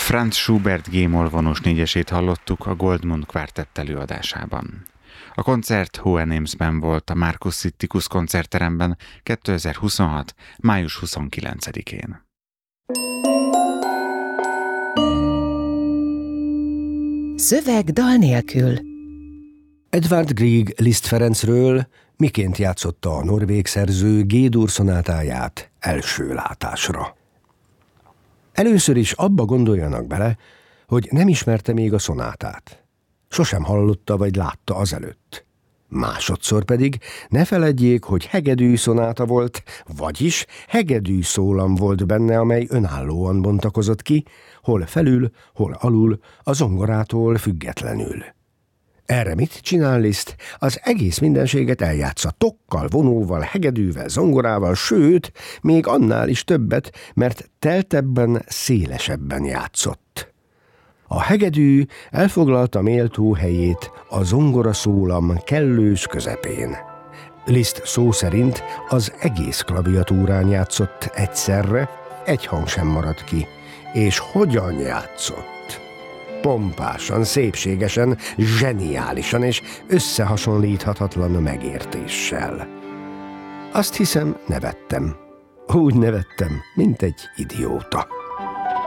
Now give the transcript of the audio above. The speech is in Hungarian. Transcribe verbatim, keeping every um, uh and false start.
Franz Schubert G-moll vonós négyesét hallottuk a Goldmund Quartett előadásában. A koncert Hohenemsben volt a Markus Sittikus koncertteremben kétezer-huszonhat. május huszonkilencedikén. Szöveg dal nélkül. Edvard Grieg Liszt Ferencről miként játszotta a norvég szerző G-dur szonátáját első látásra. Először is abba gondoljanak bele, hogy nem ismerte még a szonátát. Sosem hallotta vagy látta azelőtt. Másodszor pedig ne feledjék, hogy hegedű szonáta volt, vagyis hegedű szólam volt benne, amely önállóan bontakozott ki, hol felül, hol alul, a zongorától függetlenül. Erre mit csinál Liszt? Az egész mindenséget eljátsza tokkal, vonóval, hegedűvel, zongorával, sőt, még annál is többet, mert teltebben, szélesebben játszott. A hegedű elfoglalta méltó helyét a zongora szólam kellős közepén. Liszt szó szerint az egész klaviatúrán játszott egyszerre, egy hang sem maradt ki. És hogyan játszott? Pompásan, szépségesen, zseniálisan és összehasonlíthatatlan megértéssel. Azt hiszem, nevettem. Úgy nevettem, mint egy idióta.